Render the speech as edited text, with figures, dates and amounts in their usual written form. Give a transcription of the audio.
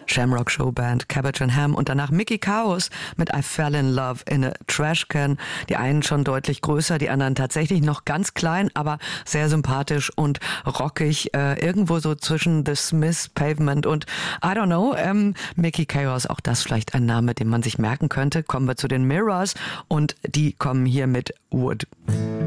Shamrock Show Band, Cabbage and Ham und danach Mickey Chaos mit I Fell in Love in a Trash Can. Die einen schon deutlich größer, die anderen tatsächlich noch ganz klein, aber sehr sympathisch und rockig. Irgendwo so zwischen The Smiths, Pavement und I don't know, Mickey Chaos, auch das vielleicht ein Name, den man sich merken könnte. Kommen wir zu den Mirrors und die kommen hier mit Wood.